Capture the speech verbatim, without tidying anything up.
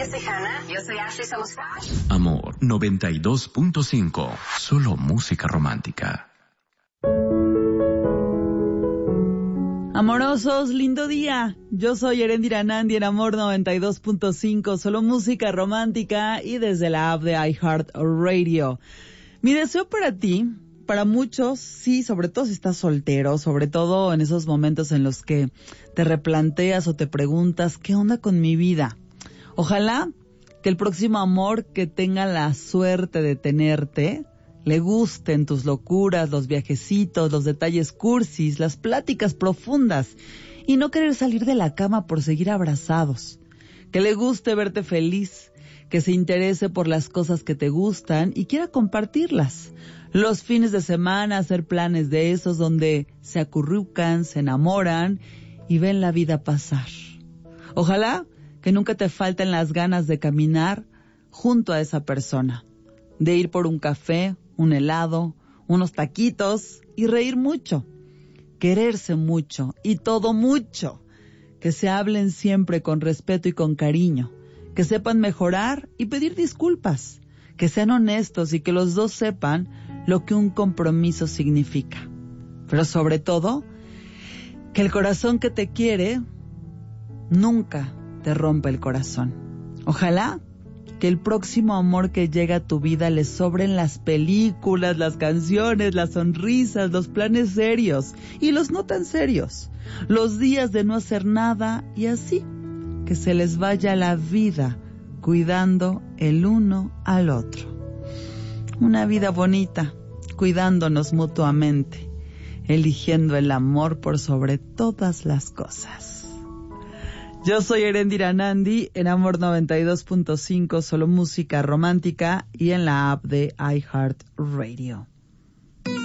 yo soy Hannah. Yo soy Ashley, somos Flash. Amor noventa y dos punto cinco. Solo música romántica. Amorosos, lindo día. Yo soy Erendira Nandi en Amor noventa y dos punto cinco, solo música romántica y desde la app de iHeartRadio. Mi deseo para ti, para muchos, sí, sobre todo si estás soltero, sobre todo en esos momentos en los que te replanteas o te preguntas, ¿qué onda con mi vida? Ojalá que el próximo amor que tenga la suerte de tenerte le gusten tus locuras, los viajecitos, los detalles cursis, las pláticas profundas y no querer salir de la cama por seguir abrazados. Que le guste verte feliz, que se interese por las cosas que te gustan y quiera compartirlas. Los fines de semana, hacer planes de esos donde se acurrucan, se enamoran y ven la vida pasar. Ojalá que nunca te falten las ganas de caminar junto a esa persona, de ir por un café, un helado, unos taquitos y reír mucho, quererse mucho y todo mucho, que se hablen siempre con respeto y con cariño, que sepan mejorar y pedir disculpas, que sean honestos y que los dos sepan lo que un compromiso significa. Pero sobre todo, que el corazón que te quiere nunca te rompa el corazón. Ojalá que el próximo amor que llega a tu vida le sobren las películas, las canciones, las sonrisas, los planes serios y los no tan serios, los días de no hacer nada y así, que se les vaya la vida cuidando el uno al otro. Una vida bonita, cuidándonos mutuamente, eligiendo el amor por sobre todas las cosas. Yo soy Erendira Nandi en Amor noventa y dos punto cinco, solo música romántica y en la app de iHeartRadio.